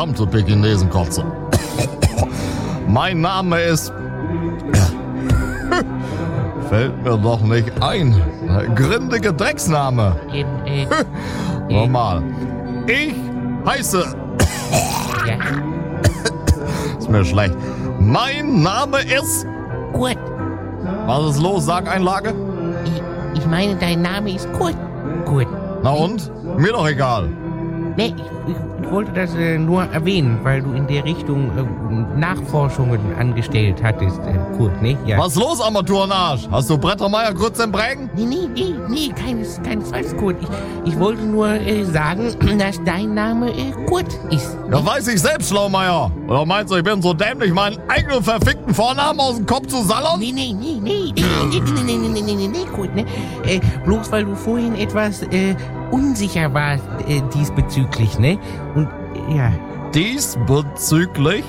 verdammte Pekinesenkotze. Mein Name ist... Fällt mir doch nicht ein. Grindige Drecksname. Normal. Ich heiße... Ja. Ist mir schlecht. Mein Name ist... Kurt. Was ist los? Sag-Einlage? Ich meine, dein Name ist Kurt. Kurt. Na und? Mir doch egal. Nee, ich wollte das nur erwähnen, weil du in der Richtung Nachforschungen angestellt hattest, Kurt, ne? Ja. Was los, Armaturenarsch? Hast du Brettermeier Grütz im Brägen? Nee, keinesfalls, Kurt. Ich wollte nur sagen, dass dein Name Kurt ist. Ja, weiß ich selbst, Schlaumeier. Oder meinst du, ich bin so dämlich, meinen eigenen verfickten Vornamen aus dem Kopf zu sallern? Nee, Kurt, ne? Bloß weil du vorhin etwas unsicher warst diesbezüglich, ne? Und, ja. Diesbezüglich?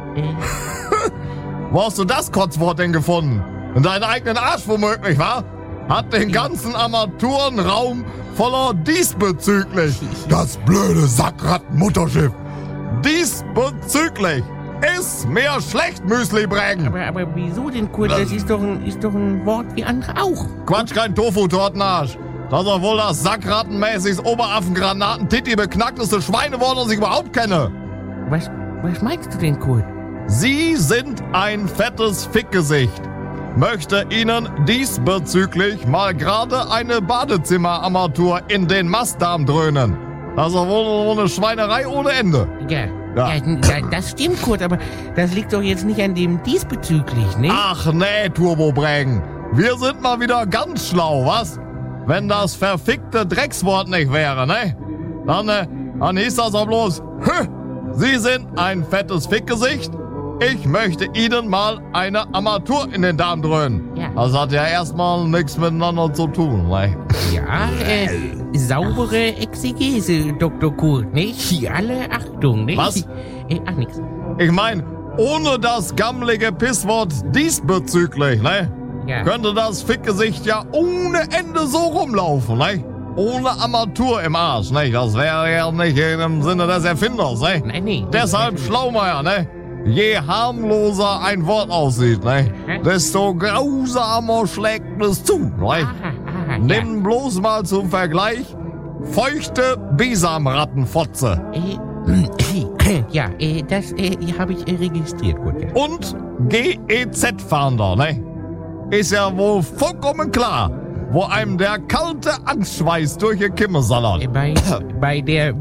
Wo hast du das Kotzwort denn gefunden? In deinen eigenen Arsch womöglich, wa? Hat den ganzen Armaturenraum voller diesbezüglich. Das blöde Sackrattenmutterschiff. Diesbezüglich. Ist mir schlecht, Müsli-Brägen. Aber wieso denn, Kurt? Das ist doch ein Wort wie andere auch. Quatsch, kein Tofu-Tortenarsch. Das ist doch wohl das sackrattenmäßigst Oberaffen-Granaten-Titti beknackteste Schweinewort, das ich überhaupt kenne. Was meinst du denn, Kurt? Sie sind ein fettes Fickgesicht. Möchte Ihnen diesbezüglich mal gerade eine Badezimmerarmatur in den Mastdarm dröhnen. Das ist doch wohl eine Schweinerei ohne Ende. Ja, Ja. das stimmt, Kurt, aber das liegt doch jetzt nicht an dem diesbezüglich, ne? Ach nee, Turbobrägen. Wir sind mal wieder ganz schlau, was? Wenn das verfickte Dreckswort nicht wäre, ne? Dann hieß das doch bloß, Sie sind ein fettes Fickgesicht. Ich möchte Ihnen mal eine Armatur in den Darm dröhnen. Ja. Das hat ja erstmal nichts miteinander zu tun, ne? Ja, saubere Exegese, Dr. Kurt, ne? Alle Achtung, ne? Was? Ach, nix. Ich meine, ohne das gammelige Pisswort diesbezüglich, ne? Ja. Könnte das Fickgesicht ja ohne Ende so rumlaufen, ne? Ohne Armatur im Arsch, ne? Das wäre ja nicht im Sinne des Erfinders, ne? Nein, nee. Deshalb Schlaumeier, ne? Je harmloser ein Wort aussieht, ne? Desto grausamer schlägt es zu, ne? Aha, Nimm bloß mal zum Vergleich feuchte Bisamrattenfotze ja, das habe ich registriert, Kurt, ja. und GEZ-Fahnder, ne? Ist ja wohl vollkommen klar, wo einem der kalte Angstschweiß durch die Kimme sallert. Bei der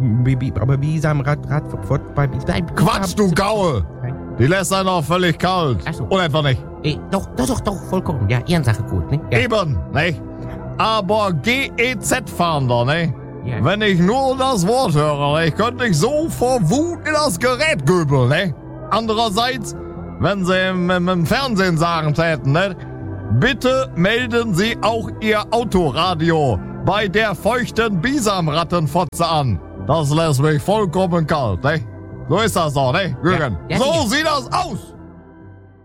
Quatsch, du Gaul! Die lässt einen auch völlig kalt. Ach so. Oder etwa nicht? Doch, vollkommen. Ja, Ehrensache, Kurt, ne? Ja. Eben, ne? Aber GEZ-Fahnder, ne? Ja. Wenn ich nur das Wort höre, ne? Könnte ich so vor Wut in das Gerät göbeln, ne? Andererseits, wenn sie im Fernsehen sagen täten, ne? Bitte melden Sie auch Ihr Autoradio bei der feuchten Bisamrattenfotze an. Das lässt mich vollkommen kalt, ne? So ist das doch, ne, Jürgen? Ja, so sicher. sieht das aus!